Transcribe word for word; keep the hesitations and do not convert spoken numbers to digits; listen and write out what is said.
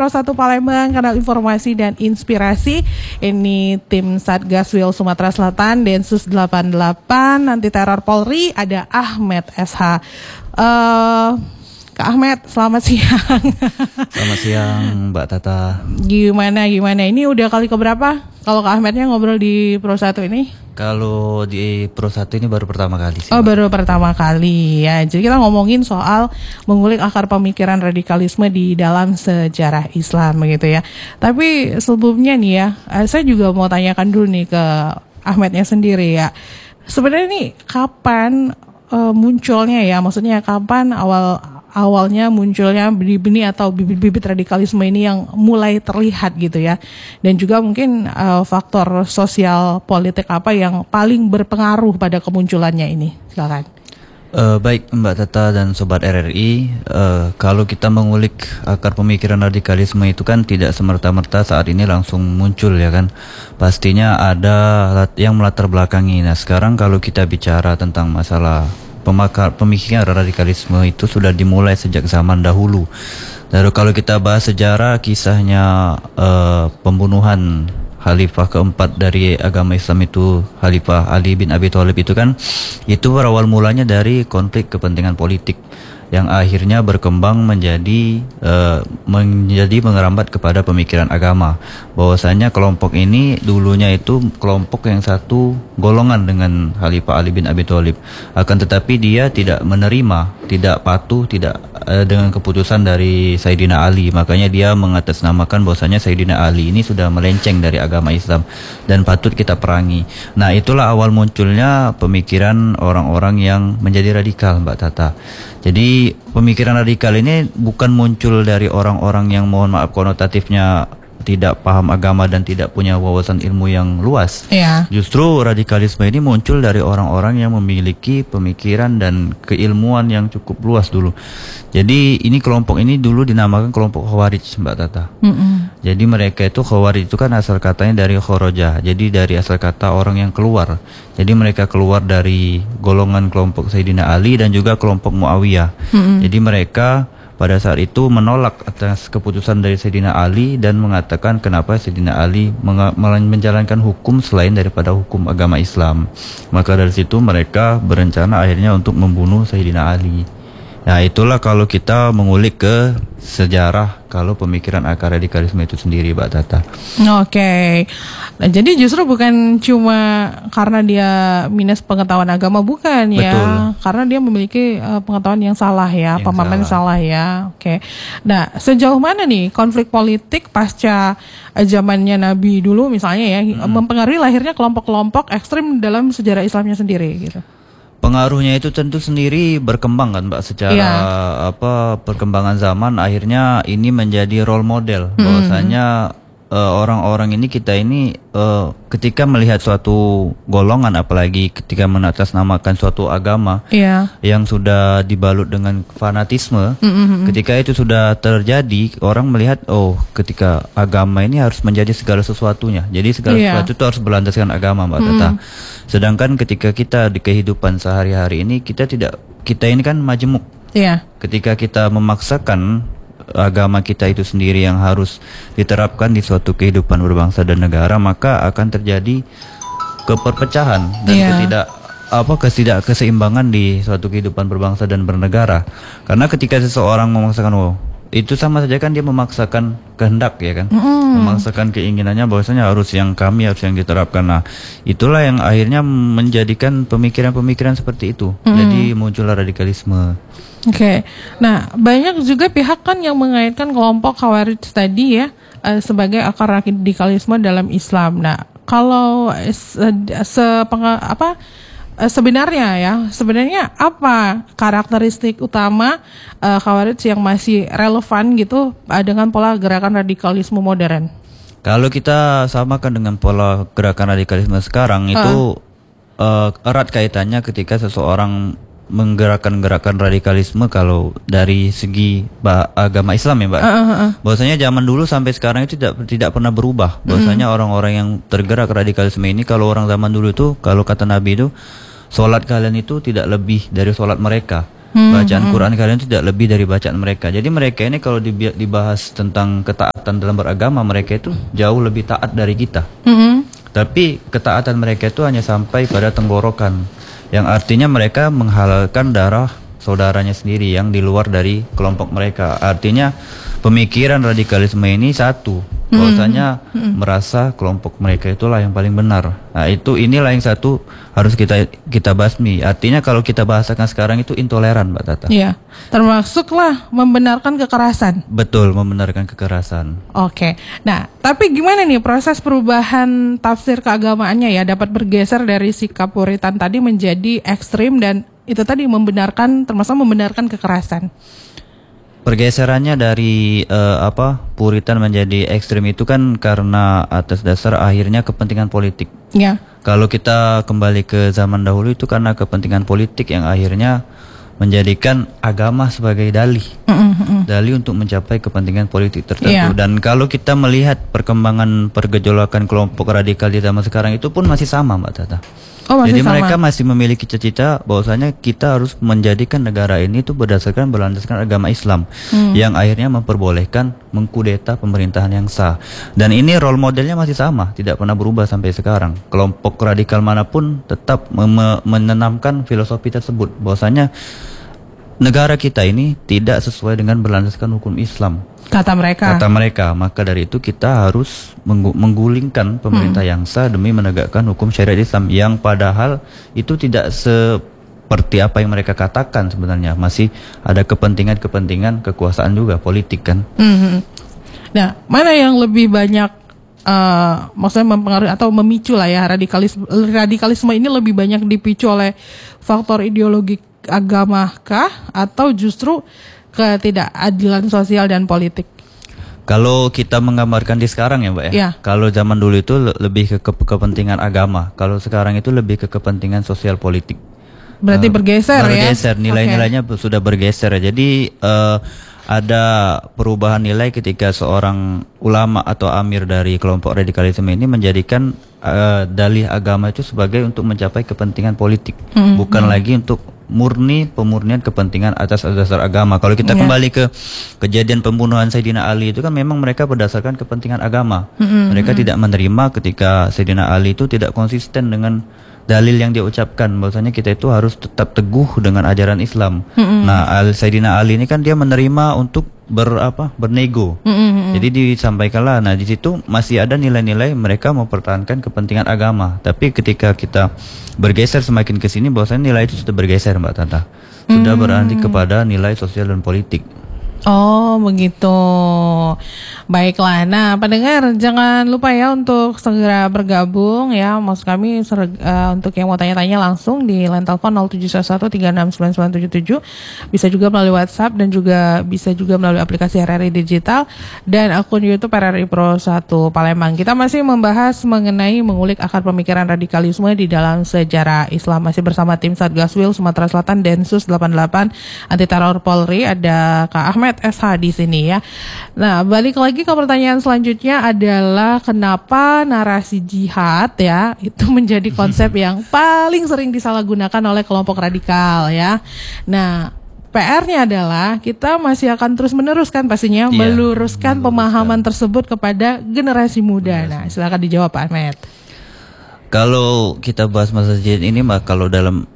Pro satu Palembang, kanal informasi dan inspirasi. Ini tim Satgas Wil Sumatera Selatan, Densus delapan puluh delapan, Anti Teror Polri, ada Ahmed S H. Uh, Kak Ahmed, selamat siang. Selamat siang Mbak Tata. Gimana, gimana? Ini udah kali keberapa kalau Kak Ahmednya ngobrol di Pro satu ini? Kalau di Pro satu ini baru pertama kali sih. Oh, Mbak. Baru pertama kali ya. Jadi kita ngomongin soal mengulik akar pemikiran radikalisme di dalam sejarah Islam gitu ya. Tapi sebelumnya nih ya, saya juga mau tanyakan dulu nih ke Ahmednya sendiri ya. Sebenarnya nih kapan uh, munculnya ya? Maksudnya kapan awal awalnya munculnya benih-benih atau bibit-bibit radikalisme ini yang mulai terlihat gitu ya. Dan juga mungkin uh, faktor sosial politik apa yang paling berpengaruh pada kemunculannya ini. Silakan. Uh, baik Mbak Tata dan Sobat R R I, uh, kalau kita mengulik akar pemikiran radikalisme itu kan tidak semerta-merta saat ini langsung muncul ya kan. Pastinya ada yang melatar belakangi. Nah sekarang kalau kita bicara tentang masalah Pemakar, pemikiran radikalisme itu sudah dimulai sejak zaman dahulu. Lalu kalau kita bahas sejarah kisahnya uh, pembunuhan Khalifah keempat dari agama Islam itu, Khalifah Ali bin Abi Thalib itu kan, itu berawal mulanya dari konflik kepentingan politik yang akhirnya berkembang menjadi uh, menjadi mengerambat kepada pemikiran agama. Bahwasanya kelompok ini dulunya itu kelompok yang satu golongan dengan Khalifah Ali bin Abi Thalib. Akan tetapi dia tidak menerima, tidak patuh, tidak uh, dengan keputusan dari Sayyidina Ali. Makanya dia mengatasnamakan bahwasanya Sayyidina Ali ini sudah melenceng dari agama Islam dan patut kita perangi. Nah, itulah awal munculnya pemikiran orang-orang yang menjadi radikal, Mbak Tata. Jadi pemikiran radikal ini bukan muncul dari orang-orang yang mohon maaf konotatifnya tidak paham agama dan tidak punya wawasan ilmu yang luas. Yeah. Justru radikalisme ini muncul dari orang-orang yang memiliki pemikiran dan keilmuan yang cukup luas dulu. Jadi ini kelompok ini dulu dinamakan kelompok Khawarij, Mbak Tata. Mm-hmm. Jadi mereka itu Khawarij itu kan asal katanya dari khoroja. Jadi dari asal kata orang yang keluar. Jadi mereka keluar dari golongan kelompok Sayyidina Ali dan juga kelompok Muawiyah. Mm-hmm. Jadi mereka pada saat itu menolak atas keputusan dari Sayyidina Ali dan mengatakan kenapa Sayyidina Ali menjalankan hukum selain daripada hukum agama Islam. Maka dari situ mereka berencana akhirnya untuk membunuh Sayyidina Ali. Nah itulah kalau kita mengulik ke sejarah kalau pemikiran akar radikalisme itu sendiri, Mbak Tata. Oke, okay. Nah jadi justru bukan cuma karena dia minus pengetahuan agama, bukan ya. Betul. Karena dia memiliki uh, pengetahuan yang salah ya, yang pemahaman salah. salah ya. Oke, okay. Nah sejauh mana nih konflik politik pasca uh, zamannya Nabi dulu misalnya ya hmm. mempengaruhi lahirnya kelompok-kelompok ekstrim dalam sejarah Islamnya sendiri gitu? Pengaruhnya itu tentu sendiri berkembang kan Mbak, secara yeah. apa perkembangan zaman akhirnya ini menjadi role model mm-hmm. bahwasanya uh, orang-orang ini kita ini uh, ketika melihat suatu golongan apalagi ketika menatasnamakan suatu agama yeah. yang sudah dibalut dengan fanatisme, mm-hmm. ketika itu sudah terjadi orang melihat oh ketika agama ini harus menjadi segala sesuatunya. Jadi segala yeah. sesuatu itu harus berlandaskan agama, Mbak mm-hmm. Tata. Sedangkan ketika kita di kehidupan sehari-hari ini kita tidak kita ini kan majemuk. Iya. Ketika kita memaksakan agama kita itu sendiri yang harus diterapkan di suatu kehidupan berbangsa dan negara, maka akan terjadi keperpecahan dan yeah. ketidak apa ketidak keseimbangan di suatu kehidupan berbangsa dan bernegara. Karena ketika seseorang memaksakan oh itu sama saja kan dia memaksakan kehendak ya kan, mm. memaksakan keinginannya bahwasanya harus yang kami harus yang diterapkan. Nah itulah yang akhirnya menjadikan pemikiran-pemikiran seperti itu. Mm. Jadi muncullah radikalisme. Oke, okay. Nah banyak juga pihak kan yang mengaitkan kelompok Khawarij tadi ya uh, sebagai akar radikalisme dalam Islam. Nah kalau se, se apa sebenarnya ya, sebenarnya apa karakteristik utama uh, Khawarij yang masih relevan gitu uh, dengan pola gerakan radikalisme modern? Kalau kita samakan dengan pola gerakan radikalisme sekarang uh. itu uh, erat kaitannya ketika seseorang menggerakkan gerakan radikalisme kalau dari segi bah, agama Islam ya Mbak. Uh, uh, uh. Bahwasanya zaman dulu sampai sekarang itu tidak tidak pernah berubah. Bahwasanya uh. orang-orang yang tergerak radikalisme ini kalau orang zaman dulu itu kalau kata Nabi itu sholat kalian itu tidak lebih dari sholat mereka. Hmm, bacaan hmm. Quran kalian itu tidak lebih dari bacaan mereka. Jadi mereka ini kalau dibahas tentang ketaatan dalam beragama, mereka itu jauh lebih taat dari kita. Hmm. Tapi ketaatan mereka itu hanya sampai pada tenggorokan, yang artinya mereka menghalalkan darah saudaranya sendiri yang di luar dari kelompok mereka. Artinya pemikiran radikalisme ini satu, bahwasanya hmm. merasa kelompok mereka itulah yang paling benar. Nah, itu inilah yang satu harus kita kita basmi. Artinya kalau kita bahasakan sekarang itu intoleran, Mbak Tata. Iya, termasuklah membenarkan kekerasan. Betul, membenarkan kekerasan. Oke. Nah, tapi gimana nih proses perubahan tafsir keagamaannya ya dapat bergeser dari sikap puritan tadi menjadi ekstrim dan itu tadi membenarkan, termasuk membenarkan kekerasan. Pergeserannya dari uh, apa puritan menjadi ekstrim itu kan karena atas dasar akhirnya kepentingan politik. Ya. Kalau kita kembali ke zaman dahulu itu karena kepentingan politik yang akhirnya menjadikan agama sebagai dalih, mm-hmm. dalih untuk mencapai kepentingan politik tertentu. Yeah. Dan kalau kita melihat perkembangan pergejolakan kelompok radikal di zaman sekarang itu pun masih sama, Mbak Tata. Oh, Jadi sama. mereka masih memiliki cita-cita bahwasanya kita harus menjadikan negara ini itu berdasarkan berlandaskan agama Islam, hmm. yang akhirnya memperbolehkan mengkudeta pemerintahan yang sah. Dan ini role modelnya masih sama, tidak pernah berubah sampai sekarang. Kelompok radikal manapun tetap mem- menanamkan filosofi tersebut, bahwasanya negara kita ini tidak sesuai dengan berlandaskan hukum Islam. Kata mereka. Kata mereka. Maka dari itu kita harus menggu- menggulingkan pemerintah hmm. yang sah demi menegakkan hukum syariat Islam, yang padahal itu tidak seperti apa yang mereka katakan sebenarnya. Masih ada kepentingan-kepentingan kekuasaan juga, politik kan. Hmm. Nah, mana yang lebih banyak uh, maksudnya mempengaruhi atau memicu lah ya radikalisme radikalisme ini lebih banyak dipicu oleh faktor ideologi agama kah atau justru ketidakadilan sosial dan politik? Kalau kita menggambarkan di sekarang ya, Mbak ya. Ya. Kalau zaman dulu itu le- lebih ke, ke kepentingan agama. Kalau sekarang itu lebih ke kepentingan sosial politik. Berarti uh, bergeser, bergeser ya. Bergeser, nilai-nilainya okay. sudah bergeser. Jadi uh, ada perubahan nilai ketika seorang ulama atau amir dari kelompok radikalisme ini menjadikan uh, dalih agama itu sebagai untuk mencapai kepentingan politik, hmm, bukan hmm. lagi untuk murni pemurnian kepentingan atas dasar agama. Kalau kita yeah. kembali ke kejadian pembunuhan Sayyidina Ali itu kan memang mereka berdasarkan kepentingan agama. Mm-hmm. Mereka mm-hmm. tidak menerima ketika Sayyidina Ali itu tidak konsisten dengan dalil yang dia ucapkan, bahwasanya kita itu harus tetap teguh dengan ajaran Islam. Mm-hmm. Nah, Al Sayyidina Ali ini kan dia menerima untuk ber apa bernego. Mm-hmm. Jadi disampaikanlah. Nah, di situ masih ada nilai-nilai mereka mempertahankan kepentingan agama. Tapi ketika kita bergeser semakin ke sini, bahwasanya nilai itu sudah bergeser, Mbak Tata. Sudah mm. beralih kepada nilai sosial dan politik. Oh begitu. Baiklah. Nah pendengar jangan lupa ya untuk segera bergabung ya. Maksud kami ser- uh, untuk yang mau tanya-tanya langsung di line telepon nol tujuh satu tiga enam sembilan sembilan tujuh tujuh. Bisa juga melalui WhatsApp dan juga bisa juga melalui aplikasi R R I Digital dan akun YouTube R R I Pro satu Palembang. Kita masih membahas mengenai mengulik akar pemikiran radikalisme di dalam sejarah Islam. Masih bersama tim Satgaswil Sumatera Selatan Densus delapan puluh delapan Anti Teror Polri. Ada Kak Ahmed S H di sini ya. Nah, balik lagi ke pertanyaan selanjutnya adalah kenapa narasi jihad ya itu menjadi konsep yang paling sering disalahgunakan oleh kelompok radikal ya. Nah, P R-nya adalah kita masih akan terus meneruskan pastinya iya, meluruskan pemahaman tersebut kepada generasi muda. Nah, silakan dijawab Pak Ahmed. Kalau kita bahas masa jihad ini, Mbak, kalau dalam